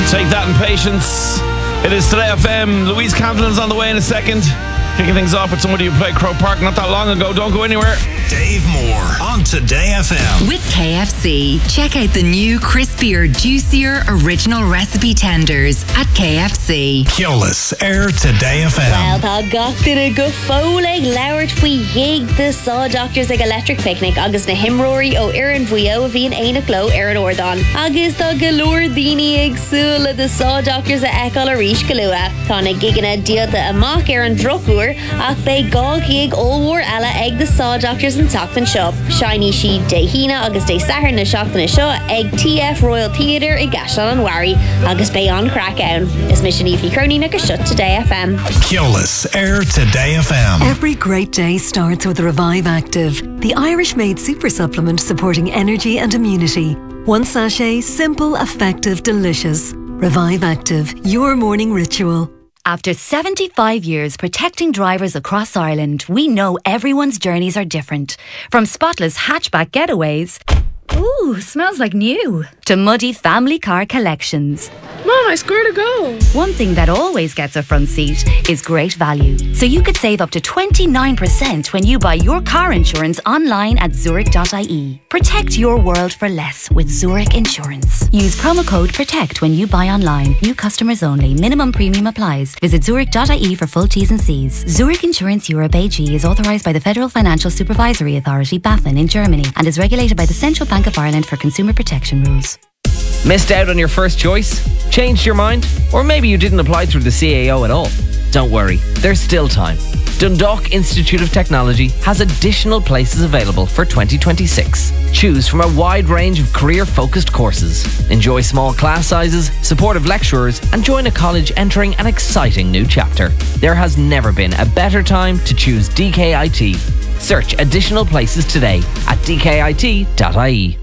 Take that in patience. It is Today FM. Louise Campbell's on the way in a second. Kicking things off with somebody who played Croke Park not that long ago. Don't go anywhere. Dave Moore on Today FM. With KFC. Check out the new crispier, juicier original recipe tenders at KFC. Keolis, Air Today FM. Well, tá gachtain a go fólaigh labhairt faoi dhéag the Saw Doctors ag electric picnic agus na himróirí ó Iarán Bhuio a bhí an éanach ló ar an Ordáin. Agus tá galore daoine agsúla the Saw Doctors a eáil a rís go luath. Tá na giganna díalta amach ar an drocúr ach bei gá gig óhór eile ag the Saw Doctors an tachtain seo. Shiny si de hína agus de sahar na seachtainna seo ag TF Royal Theatre i Gashal an Wari agus bei an Crackdown. Is mission Aoife Kearney na go shut Today FM. Keolis, Air Today FM. Every great day starts with Revive Active, the Irish-made super supplement supporting energy and immunity. One sachet, simple, effective, delicious. Revive Active, your morning ritual. After 75 years protecting drivers across Ireland, we know everyone's journeys are different. From spotless hatchback getaways, ooh, smells like new, to muddy family car collections. Mom, I scored a goal. One thing that always gets a front seat is great value. So you could save up to 29% when you buy your car insurance online at Zurich.ie. Protect your world for less with Zurich Insurance. Use promo code PROTECT when you buy online. New customers only. Minimum premium applies. Visit Zurich.ie for full T's and C's. Zurich Insurance Europe AG is authorised by the Federal Financial Supervisory Authority, BaFin, in Germany, and is regulated by the Central Bank of Ireland for consumer protection rules. Missed out on your first choice? Changed your mind? Or maybe you didn't apply through the CAO at all? Don't worry, there's still time. Dundalk Institute of Technology has additional places available for 2026. Choose from a wide range of career-focused courses. Enjoy small class sizes, supportive lecturers, and join a college entering an exciting new chapter. There has never been a better time to choose DKIT. Search additional places today at dkit.ie.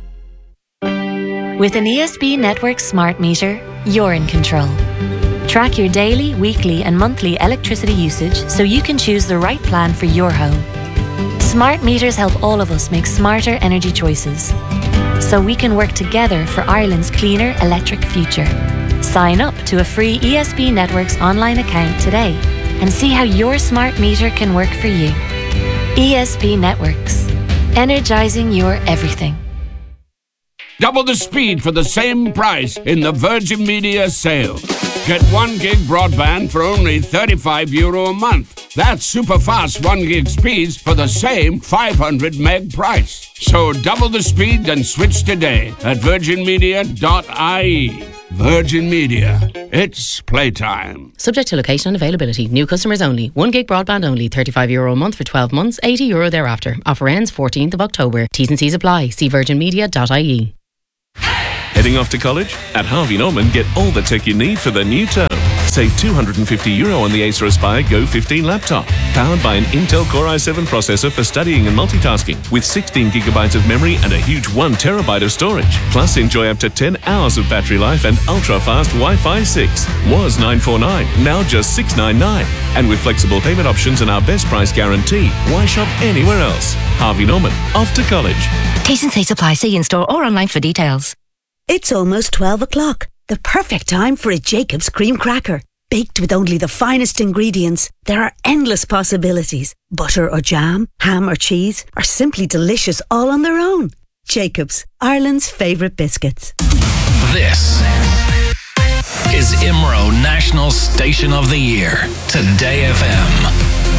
With an ESB Network smart meter, you're in control. Track your daily, weekly and monthly electricity usage so you can choose the right plan for your home. Smart meters help all of us make smarter energy choices so we can work together for Ireland's cleaner electric future. Sign up to a free ESB Networks online account today and see how your smart meter can work for you. ESB Networks. Energising your everything. Double the speed for the same price in the Virgin Media sale. Get 1 gig broadband for only €35 a month. That's super fast 1 gig speeds for the same 500 meg price. So double the speed and switch today at virginmedia.ie. Virgin Media. It's playtime. Subject to location and availability. New customers only. 1 gig broadband only. €35 a month for 12 months. €80 thereafter. Offer ends 14th of October. T's and C's apply. See virginmedia.ie. Heading off to college? At Harvey Norman, get all the tech you need for the new term. Save €250 on the Acer Aspire Go 15 laptop. Powered by an Intel Core i7 processor for studying and multitasking. With 16GB of memory and a huge 1TB of storage. Plus, enjoy up to 10 hours of battery life and ultra-fast Wi-Fi 6. Was $949, now just $699. And with flexible payment options and our best price guarantee, why shop anywhere else? Harvey Norman, off to college. T's and C's apply. See in-store or online for details. It's almost 12 o'clock. The perfect time for a Jacob's cream cracker. Baked with only the finest ingredients, there are endless possibilities. Butter or jam, ham or cheese, or simply delicious all on their own. Jacob's, Ireland's favourite biscuits. This is IMRO National Station of the Year. Today FM.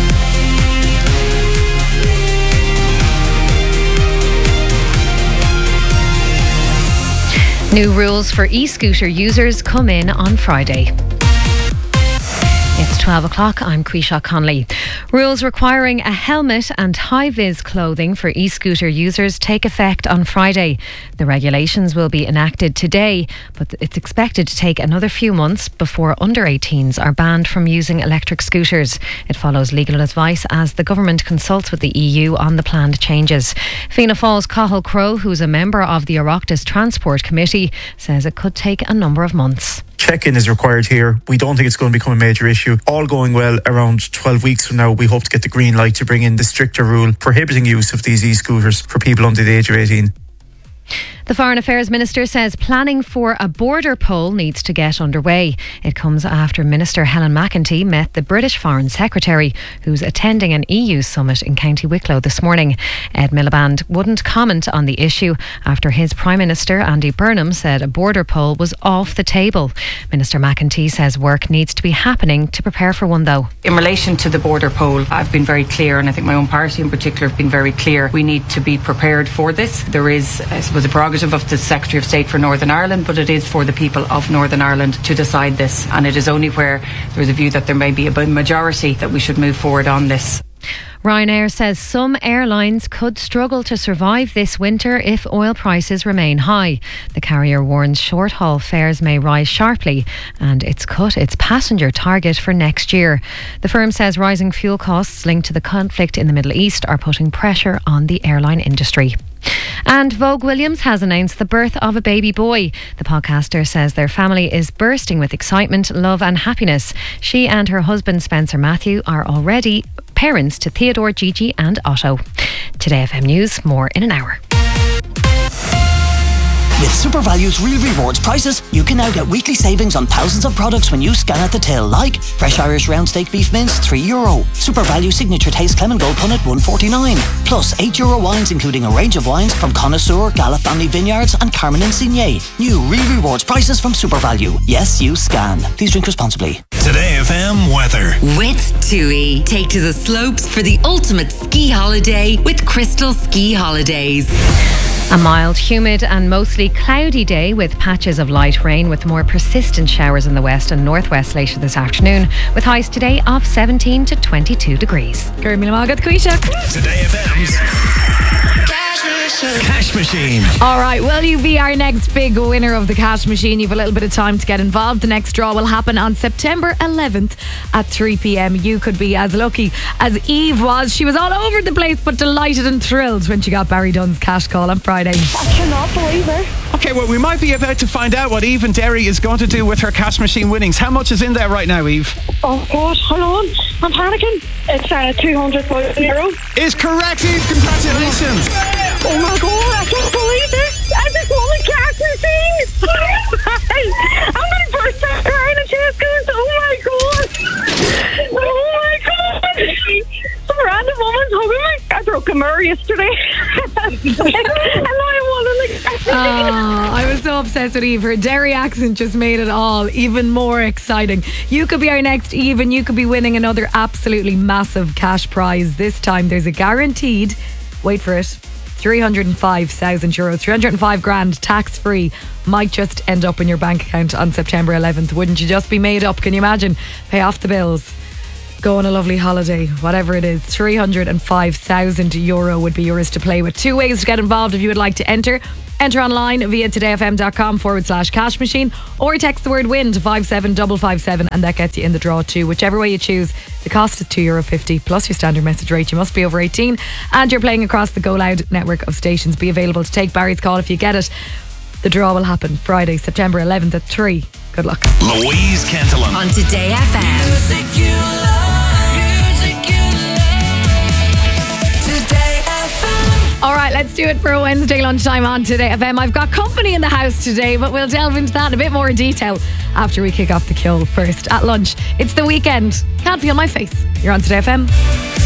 New rules for e-scooter users come in on Friday. It's 12 o'clock. I'm Quisha Conley. Rules requiring a helmet and high-vis clothing for e-scooter users take effect on Friday. The regulations will be enacted today, but it's expected to take another few months before under-18s are banned from using electric scooters. It follows legal advice as the government consults with the EU on the planned changes. Fianna Fáil's Cathal Crowe, who's a member of the Oireachtas Transport Committee, says it could take a number of months. Check-in is required here. We don't think it's going to become a major issue. All going well, around 12 weeks from now, we hope to get the green light to bring in the stricter rule prohibiting use of these e-scooters for people under the age of 18. The Foreign Affairs Minister says planning for a border poll needs to get underway. It comes after Minister Helen McEntee met the British Foreign Secretary, who's attending an EU summit in County Wicklow this morning. Ed Miliband wouldn't comment on the issue after his Prime Minister Andy Burnham said a border poll was off the table. Minister McEntee says work needs to be happening to prepare for one, though. In relation to the border poll, I've been very clear, and I think my own party in particular have been very clear. We need to be prepared for this. There is, I suppose, a prerogative of the Secretary of State for Northern Ireland, but it is for the people of Northern Ireland to decide this, and it is only where there is a view that there may be a majority that we should move forward on this. Ryanair says some airlines could struggle to survive this winter if oil prices remain high. The carrier warns short-haul fares may rise sharply, and it's cut its passenger target for next year. The firm says rising fuel costs linked to the conflict in the Middle East are putting pressure on the airline industry. And Vogue Williams has announced the birth of a baby boy. The podcaster says their family is bursting with excitement, love and happiness. She and her husband Spencer Matthew are already parents to Theodore, Gigi and Otto. Today FM News, more in an hour. With SuperValue's Real Rewards prices, you can now get weekly savings on thousands of products when you scan at the till, like fresh Irish round steak beef mince, €3. SuperValue Signature Taste Clement Gold Punnet, $1.49. Plus €8 wines, including a range of wines from Connoisseur, Gala Family Vineyards and Carmen Insigne. New Real Rewards prices from SuperValue. Yes, you scan. Please drink responsibly. Today FM weather. With TUI. Take to the slopes for the ultimate ski holiday with Crystal Ski Holidays. A mild, humid and mostly cloudy day with patches of light rain with more persistent showers in the west and northwest later this afternoon, with highs today of 17 to 22 degrees. Today FM's Cash Machine. All right, will you be our next big winner of the Cash Machine? You've a little bit of time to get involved. The next draw will happen on September 11th at 3 p.m. You could be as lucky as Eve was. She was all over the place but delighted and thrilled when she got Barry Dunn's cash call on Friday. I cannot believe it. Okay, well, we might be about to find out what Eve in Derry is going to do with her Cash Machine winnings. How much is in there right now, Eve? Oh, God, hold on. I'm panicking. It's €200,000. Is correct, Eve. Congratulations. Oh, my God, I can't believe this. I just won the Cash Machine. I'm going to burst out crying and just goes, oh, my God. Oh, my God. Some random woman's hugging me. I broke a mirror yesterday. And now I won the Cash Machine. I was so obsessed with Eve. Her Derry accent just made it all even more exciting. You could be our next Eve and you could be winning another absolutely massive cash prize. This time there's a guaranteed, wait for it, €305,000. 305 grand tax free might just end up in your bank account on September 11th. Wouldn't you just be made up? Can you imagine? Pay off the bills, go on a lovely holiday, whatever it is. €305,000 would be yours to play with. Two ways to get involved if you would like to enter. Enter online via todayfm.com/cash machine or text the word win to 57557 and that gets you in the draw too. Whichever way you choose, the cost is €2.50 plus your standard message rate. You must be over 18 and you're playing across the Go Loud network of stations. Be available to take Barry's call if you get it. The draw will happen Friday, September 11th at 3. Good luck. Louise Cantillon. On Today FM. Music you love. Music you love. Today FM. All right, let's do it for a Wednesday lunchtime on Today FM. I've got company in the house today, but we'll delve into that in a bit more detail after we kick off the kill first at lunch. It's the weekend. Can't feel my face. You're on Today FM.